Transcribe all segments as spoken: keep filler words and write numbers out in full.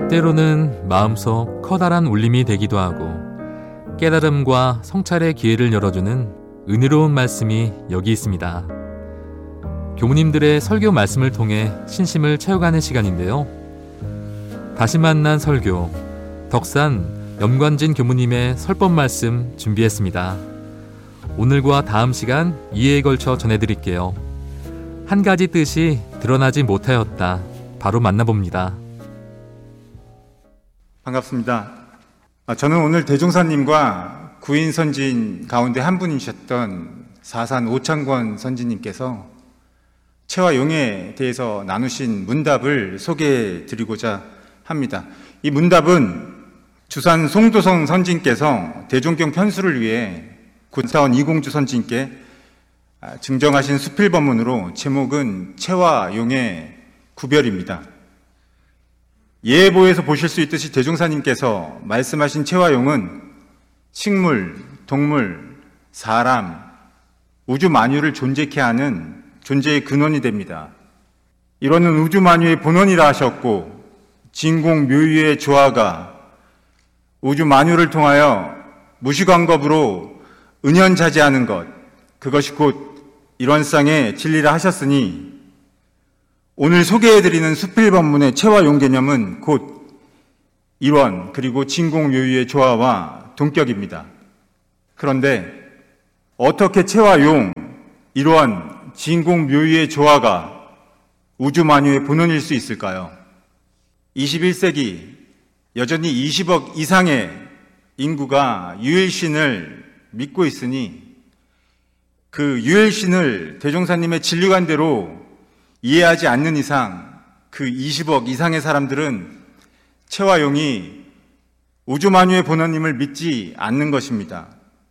때로는 마음속 커다란 울림이 되기도 하고 깨달음과 성찰의 기회를 열어주는 은혜로운 말씀이 여기 있습니다. 교무님들의 설교 말씀을 통해 신심을 채워가는 시간인데요. 다시 만난 설교, 덕산 염관진 교무님의 설법 말씀 준비했습니다. 오늘과 다음 시간 이해에 걸쳐 전해드릴게요. 한 가지 뜻이 드러나지 못하였다. 바로 만나봅니다. 반갑습니다. 저는 오늘 대종사님과 구인 선진 가운데 한 분이셨던 사산 오창권 선지님께서 채와 용에 대해서 나누신 문답을 소개해 드리고자 합니다. 이 문답은 주산 송도성 선진께서 대종경 편수를 위해 구타원 이공주 선진께 증정하신 수필법문으로 제목은 채와 용의 구별입니다. 예보에서 보실 수 있듯이 대종사님께서 말씀하신 채와 용은 식물, 동물, 사람, 우주 만유를 존재케 하는 존재의 근원이 됩니다. 이로는 우주 만유의 본원이라 하셨고 진공 묘유의 조화가 우주 만유를 통하여 무시광겁으로 은연자재하는 것, 그것이 곧 일원상의 진리라 하셨으니 오늘 소개해드리는 수필법문의 채와 용 개념은 곧 일원 그리고 진공 묘유의 조화와 동격입니다. 그런데 어떻게 채와 용, 일원, 진공 묘유의 조화가 우주 만유의 본원일 수 있을까요? 이십일 세기 여전히 이십억 이상의 인구가 유일신을 믿고 있으니 그 유일신을 대종사님의 진리관대로 이해하지 않는 이상 그 이십억 이상의 사람들은 채와 용이 우주 만유의 본원임을 믿지 않는 것입니다.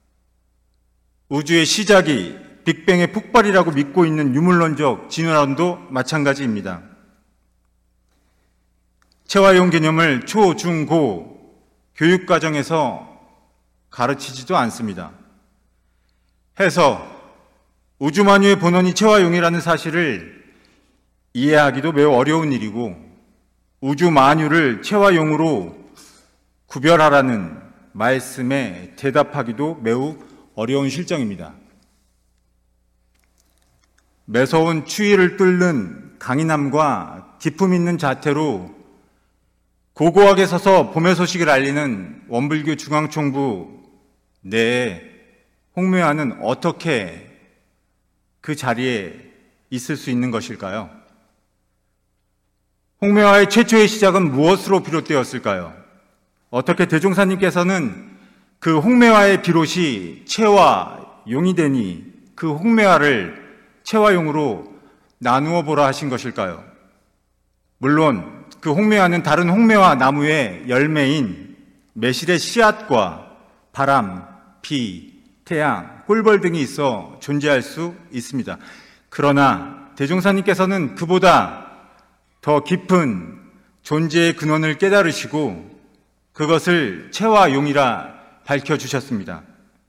우주의 시작이 빅뱅의 폭발이라고 믿고 있는 유물론적 진화론도 마찬가지입니다. 채와 용 개념을 초, 중, 고 교육과정에서 가르치지도 않습니다. 해서 우주 만유의 본원이 채와 용이라는 사실을 이해하기도 매우 어려운 일이고 우주 만유를 채와 용으로 구별하라는 말씀에 대답하기도 매우 어려운 실정입니다. 매서운 추위를 뚫는 강인함과 기품 있는 자태로 고고하게 서서 봄의 소식을 알리는 원불교 중앙총부 내에 홍묘화는 어떻게 그 자리에 있을 수 있는 것일까요? 홍묘화의 최초의 시작은 무엇으로 비롯되었을까요? 어떻게 대종사님께서는 그 홍묘화의 비롯이 채와 용이 되니 그 홍묘화를 채와 용으로 나누어 보라 하신 것일까요? 물론 그 홍묘화는 다른 홍묘화 나무의 열매인 매실의 씨앗과 바람, 비, 태양, 꿀벌 등이 있어 존재할 수 있습니다. 그러나 대종사님께서는 그보다 더 깊은 존재의 근원을 깨달으시고 그것을 채와 용이라 밝혀주셨습니다.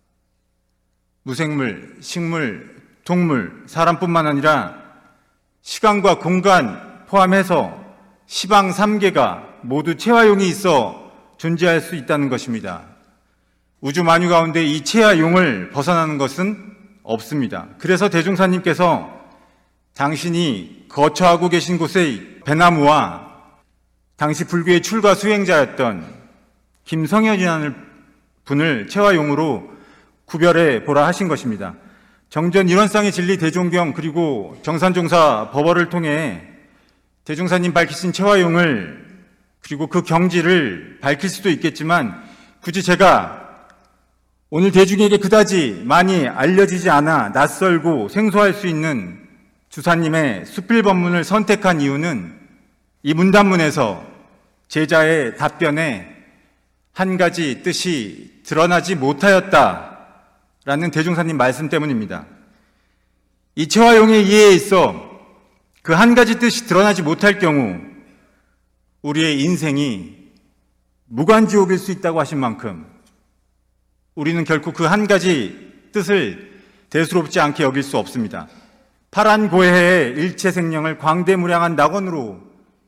무생물, 식물, 동물, 사람뿐만 아니라 시간과 공간 포함해서 시방 삼 개가 모두 채와 용이 있어 존재할 수 있다는 것입니다. 우주 만유 가운데 이 채와 용을 벗어나는 것은 없습니다. 그래서 대종사님께서 당신이 거처하고 계신 곳의 배나무와 당시 불교의 출가 수행자였던 김성현이라는 분을 채와 용으로 구별해 보라 하신 것입니다. 정전 일원상의 진리 대종경 그리고 정산종사 법어를 통해 대종사님 밝히신 채와 용을 그리고 그 경지를 밝힐 수도 있겠지만 굳이 제가 오늘 대중에게 그다지 많이 알려지지 않아 낯설고 생소할 수 있는 주사님의 수필법문을 선택한 이유는 이 문답문에서 제자의 답변에 한 가지 뜻이 드러나지 못하였다라는 대종사님 말씀 때문입니다. 이 채와 용의 이해에 있어 그 한 가지 뜻이 드러나지 못할 경우 우리의 인생이 무간지옥일 수 있다고 하신 만큼 우리는 결코 그 한 가지 뜻을 대수롭지 않게 여길 수 없습니다. 파란 고해의 일체 생명을 광대무량한 낙원으로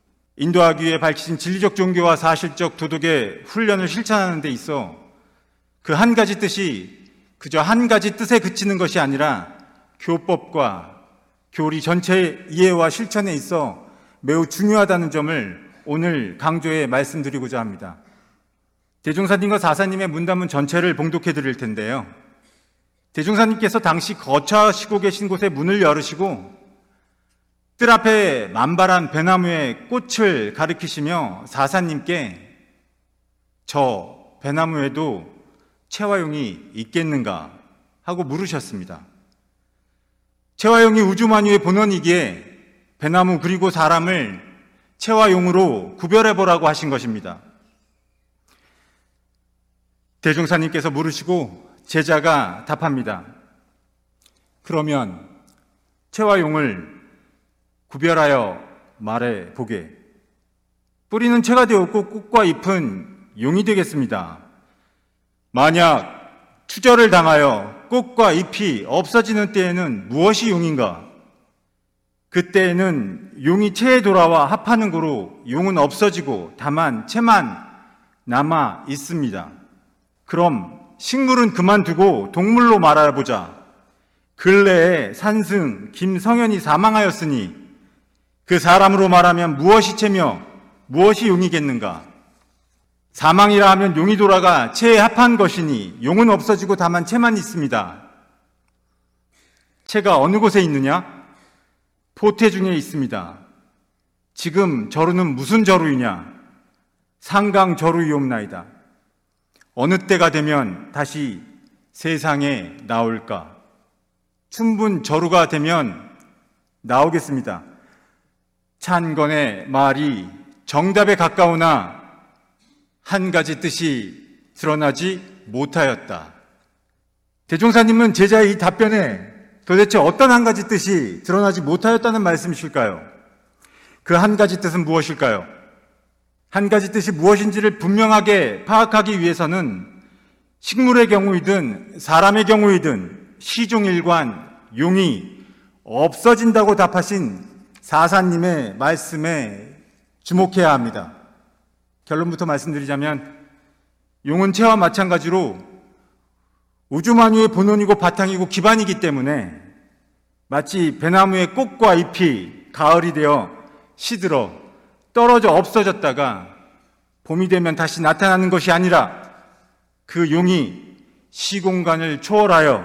인도하기 위해 밝히신 진리적 종교와 사실적 도덕의 훈련을 실천하는 데 있어 그 한 가지 뜻이 그저 한 가지 뜻에 그치는 것이 아니라 교법과 교리 전체의 이해와 실천에 있어 매우 중요하다는 점을 오늘 강조해 말씀드리고자 합니다. 대종사님과 사사님의 문단문 전체를 봉독해 드릴 텐데요. 대종사님께서 당시 거처하시고 계신 곳에 문을 열으시고 뜰 앞에 만발한 배나무의 꽃을 가리키시며 사사님께 저 배나무에도 채화용이 있겠는가 하고 물으셨습니다. 채화용이 우주만유의 본원이기에 배나무 그리고 사람을 채화용으로 구별해보라고 하신 것입니다. 대종사님께서 물으시고 제자가 답합니다. 그러면 채화용을 구별하여 말해보게. 뿌리는 채가 되었고 꽃과 잎은 용이 되겠습니다. 만약 투절을 당하여 꽃과 잎이 없어지는 때에는 무엇이 용인가? 그때에는 용이 채에 돌아와 합하는 거로 용은 없어지고 다만 채만 남아 있습니다. 그럼 식물은 그만두고 동물로 말아보자. 근래에 산승 김성현이 사망하였으니 그 사람으로 말하면 무엇이 채며 무엇이 용이겠는가? 사망이라 하면 용이 돌아가 채에 합한 것이니 용은 없어지고 다만 채만 있습니다. 채가 어느 곳에 있느냐? 포태 중에 있습니다. 지금 저루는 무슨 저루이냐? 상강 저루이옵나이다. 어느 때가 되면 다시 세상에 나올까? 춘분 저루가 되면 나오겠습니다. 찬건의 말이 정답에 가까우나 한 가지 뜻이 드러나지 못하였다. 대종사님은 제자의 이 답변에 도대체 어떤 한 가지 뜻이 드러나지 못하였다는 말씀이실까요? 그 한 가지 뜻은 무엇일까요? 한 가지 뜻이 무엇인지를 분명하게 파악하기 위해서는 식물의 경우이든 사람의 경우이든 시종일관 용이 없어진다고 답하신 사사님의 말씀에 주목해야 합니다. 결론부터 말씀드리자면 용은 채와 마찬가지로 우주만유의 본원이고 바탕이고 기반이기 때문에 마치 배나무의 꽃과 잎이 가을이 되어 시들어 떨어져 없어졌다가 봄이 되면 다시 나타나는 것이 아니라 그 용이 시공간을 초월하여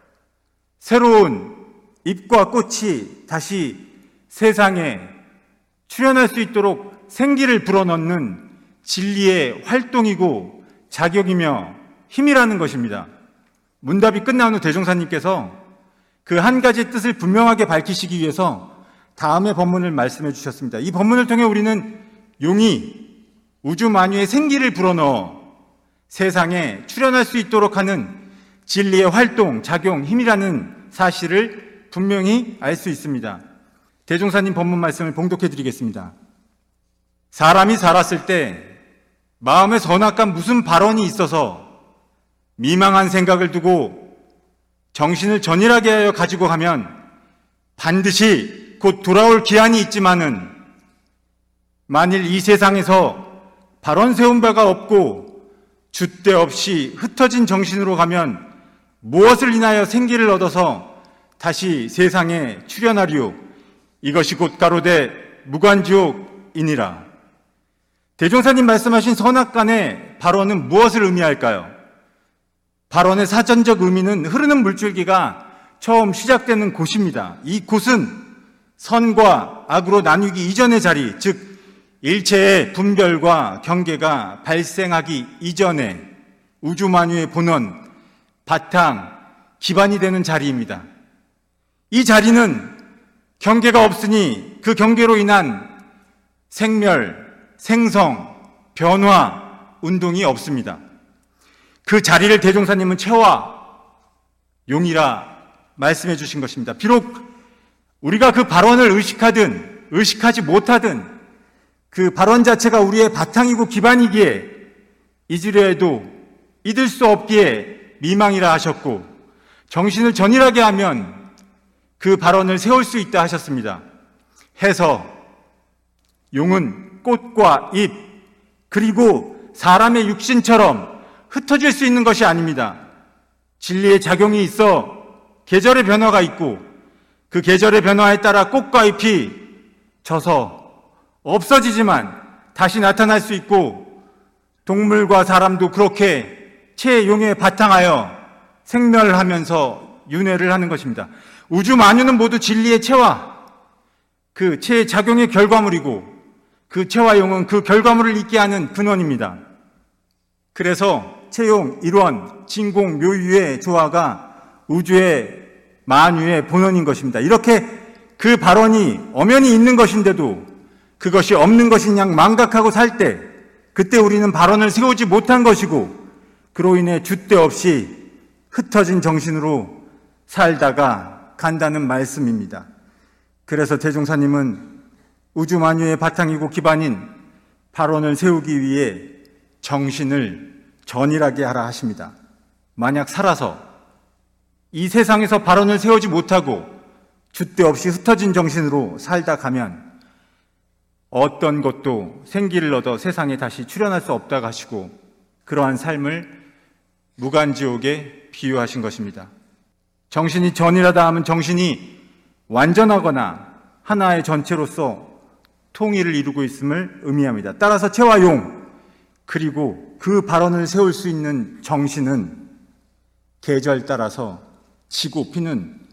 새로운 잎과 꽃이 다시 세상에 출현할 수 있도록 생기를 불어넣는 진리의 활동이고 자격이며 힘이라는 것입니다. 문답이 끝난 후 대종사님께서 그 한 가지 뜻을 분명하게 밝히시기 위해서 다음의 법문을 말씀해 주셨습니다. 이 법문을 통해 우리는 용이 우주 만유의 생기를 불어넣어 세상에 출현할 수 있도록 하는 진리의 활동, 작용, 힘이라는 사실을 분명히 알 수 있습니다. 대종사님 법문 말씀을 봉독해 드리겠습니다. 사람이 살았을 때 마음에 선악한 무슨 발언이 있어서 미망한 생각을 두고 정신을 전일하게 하여 가지고 가면 반드시 곧 돌아올 기한이 있지만은 만일 이 세상에서 발언 세운 바가 없고 줏대 없이 흩어진 정신으로 가면 무엇을 인하여 생기를 얻어서 다시 세상에 출현하리요? 이것이 곧 가로되 무간지옥이니라. 대종사님 말씀하신 선악간의 발언은 무엇을 의미할까요? 발언의 사전적 의미는 흐르는 물줄기가 처음 시작되는 곳입니다. 이 곳은 선과 악으로 나뉘기 이전의 자리, 즉 일체의 분별과 경계가 발생하기 이전에 우주만유의 본원, 바탕, 기반이 되는 자리입니다. 이 자리는 경계가 없으니 그 경계로 인한 생멸, 생성, 변화, 운동이 없습니다. 그 자리를 대종사님은 채와 용이라 말씀해 주신 것입니다. 비록 우리가 그 발언을 의식하든 의식하지 못하든 그 발언 자체가 우리의 바탕이고 기반이기에 잊으려 해도 잊을 수 없기에 미망이라 하셨고 정신을 전일하게 하면 그 발언을 세울 수 있다 하셨습니다. 해서 용은 꽃과 잎, 그리고 사람의 육신처럼 흩어질 수 있는 것이 아닙니다. 진리의 작용이 있어 계절의 변화가 있고 그 계절의 변화에 따라 꽃과 잎이 져서 없어지지만 다시 나타날 수 있고 동물과 사람도 그렇게 체용에 바탕하여 생멸하면서 윤회를 하는 것입니다. 우주 만유는 모두 진리의 체화, 그 체의 작용의 결과물이고 그 체화용은 그 결과물을 있게 하는 근원입니다. 그래서 체용, 일원, 진공, 묘유의 조화가 우주의 만유의 본원인 것입니다. 이렇게 그 발원이 엄연히 있는 것인데도 그것이 없는 것인 양 망각하고 살 때 그때 우리는 발원을 세우지 못한 것이고 그로 인해 줏대 없이 흩어진 정신으로 살다가 간다는 말씀입니다. 그래서 대종사님은 우주 만유의 바탕이고 기반인 발원을 세우기 위해 정신을 전일하게 하라 하십니다. 만약 살아서 이 세상에서 발원을 세우지 못하고 줏대 없이 흩어진 정신으로 살다 가면 어떤 것도 생기를 얻어 세상에 다시 출현할 수 없다고 하시고 그러한 삶을 무간지옥에 비유하신 것입니다. 정신이 전일하다 하면 정신이 완전하거나 하나의 전체로서 통일을 이루고 있음을 의미합니다. 따라서 체와 용 그리고 그 발원을 세울 수 있는 정신은 계절 따라서 지고 피는